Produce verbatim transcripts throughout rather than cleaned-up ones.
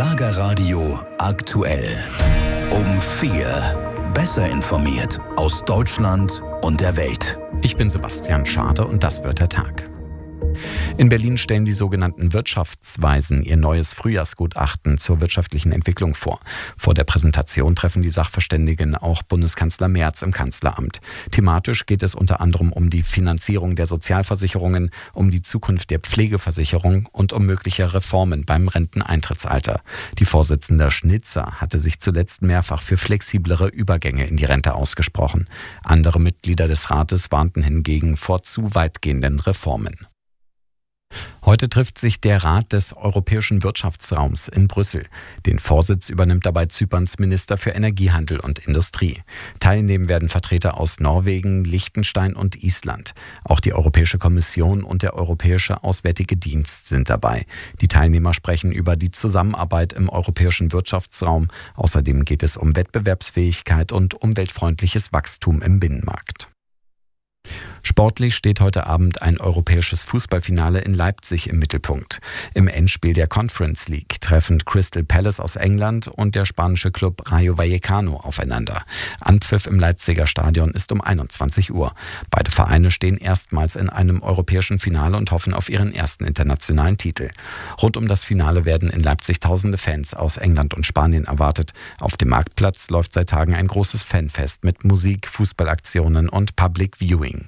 Schlagerradio aktuell. Um vier. Besser informiert aus Deutschland und der Welt. Ich bin Sebastian Schade und das wird der Tag. In Berlin stellen die sogenannten Wirtschaftsweisen ihr neues Frühjahrsgutachten zur wirtschaftlichen Entwicklung vor. Vor der Präsentation treffen die Sachverständigen auch Bundeskanzler Merz im Kanzleramt. Thematisch geht es unter anderem um die Finanzierung der Sozialversicherungen, um die Zukunft der Pflegeversicherung und um mögliche Reformen beim Renteneintrittsalter. Die Vorsitzende Schnitzer hatte sich zuletzt mehrfach für flexiblere Übergänge in die Rente ausgesprochen. Andere Mitglieder des Rates warnten hingegen vor zu weitgehenden Reformen. Heute trifft sich der Rat des Europäischen Wirtschaftsraums in Brüssel. Den Vorsitz übernimmt dabei Zyperns Minister für Energiehandel und Industrie. Teilnehmen werden Vertreter aus Norwegen, Liechtenstein und Island. Auch die Europäische Kommission und der Europäische Auswärtige Dienst sind dabei. Die Teilnehmer sprechen über die Zusammenarbeit im Europäischen Wirtschaftsraum. Außerdem geht es um Wettbewerbsfähigkeit und umweltfreundliches Wachstum im Binnenmarkt. Sportlich steht heute Abend ein europäisches Fußballfinale in Leipzig im Mittelpunkt. Im Endspiel der Conference League treffen Crystal Palace aus England und der spanische Club Rayo Vallecano aufeinander. Anpfiff im Leipziger Stadion ist um einundzwanzig Uhr. Beide Vereine stehen erstmals in einem europäischen Finale und hoffen auf ihren ersten internationalen Titel. Rund um das Finale werden in Leipzig tausende Fans aus England und Spanien erwartet. Auf dem Marktplatz läuft seit Tagen ein großes Fanfest mit Musik, Fußballaktionen und Public Viewing.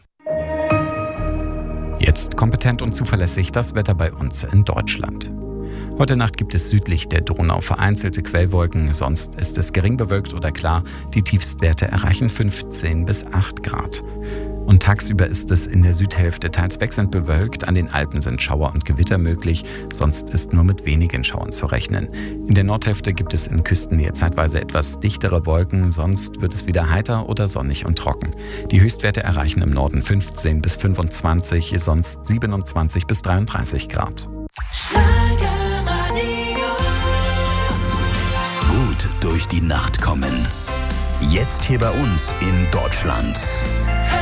Jetzt kompetent und zuverlässig das Wetter bei uns in Deutschland. Heute Nacht gibt es südlich der Donau vereinzelte Quellwolken, sonst ist es gering bewölkt oder klar. Die Tiefstwerte erreichen fünfzehn bis acht Grad. Und tagsüber ist es in der Südhälfte teils wechselnd bewölkt. An den Alpen sind Schauer und Gewitter möglich, sonst ist nur mit wenigen Schauern zu rechnen. In der Nordhälfte gibt es in Küstennähe zeitweise etwas dichtere Wolken, sonst wird es wieder heiter oder sonnig und trocken. Die Höchstwerte erreichen im Norden fünfzehn bis fünfundzwanzig, sonst siebenundzwanzig bis dreiunddreißig Grad. Gut durch die Nacht kommen. Jetzt hier bei uns in Deutschland.